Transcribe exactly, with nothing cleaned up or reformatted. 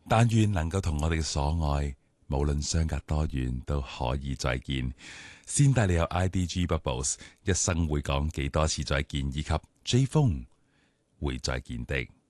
但願能夠同我哋嘅所愛，無論相隔多遠，都可以再見。先帶你有 I D G Bubbles，一生會講幾多次再見，以及 J 風會再見的。